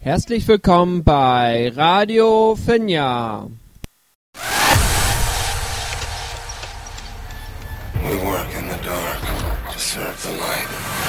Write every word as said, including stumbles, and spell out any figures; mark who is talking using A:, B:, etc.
A: Herzlich willkommen bei Radio Finja.
B: We work in the dark to serve the light.